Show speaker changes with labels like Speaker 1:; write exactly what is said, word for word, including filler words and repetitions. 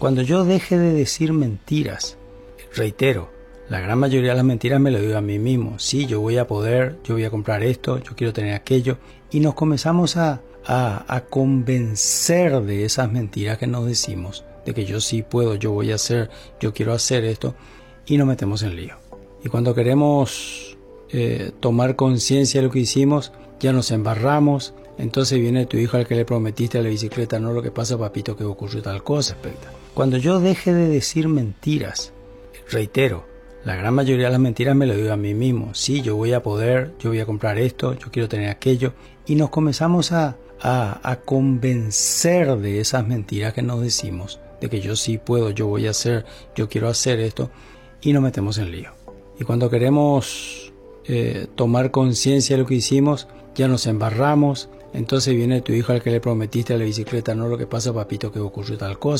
Speaker 1: Cuando yo deje de decir mentiras, reitero, la gran mayoría de las mentiras me lo digo a mí mismo. Sí, yo voy a poder, yo voy a comprar esto, yo quiero tener aquello. Y nos comenzamos a, a, a convencer de esas mentiras que nos decimos, de que yo sí puedo, yo voy a hacer, yo quiero hacer esto, y nos metemos en lío. Y cuando queremos eh, tomar conciencia de lo que hicimos, ya nos embarramos. Entonces viene tu hijo al que le prometiste a la bicicleta: no, lo que pasa, papito, que ocurrió tal cosa, especta. Cuando yo deje de decir mentiras, reitero, la gran mayoría de las mentiras me lo digo a mí mismo. Sí, yo voy a poder, yo voy a comprar esto, yo quiero tener aquello. Y nos comenzamos a, a, a convencer de esas mentiras que nos decimos, de que yo sí puedo, yo voy a hacer, yo quiero hacer esto, y nos metemos en lío. Y cuando queremos eh, tomar conciencia de lo que hicimos, ya nos embarramos. Entonces viene tu hijo al que le prometiste a la bicicleta: no, lo que pasa, papito, que ocurrió tal cosa.